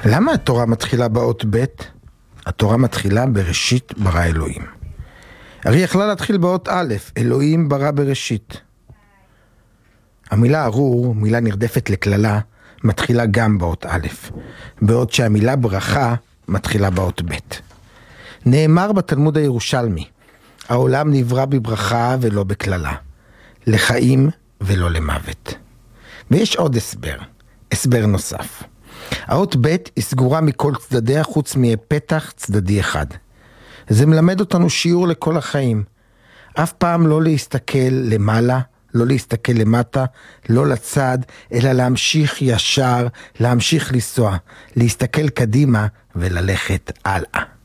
למה התורה מתחילה באות ב'? התורה מתחילה בראשית ברא אלוהים. הרי יכלה להתחיל באות א', אלוהים ברא בראשית. המילה ארור, מילה נרדפת לכללה, מתחילה גם באות א', בעוד שהמילה ברכה מתחילה באות ב'. נאמר בתלמוד הירושלמי, העולם נברא בברכה ולא בכללה, לחיים ולא למוות. ויש עוד הסבר נוסף. האות ב' היא סגורה מכל צדדיה חוץ מפתח צדדי אחד. זה מלמד אותנו שיעור לכל החיים. אף פעם לא להסתכל למעלה, לא להסתכל למטה, לא לצד, אלא להמשיך ישר, להמשיך לנסוע, להסתכל קדימה וללכת הלאה.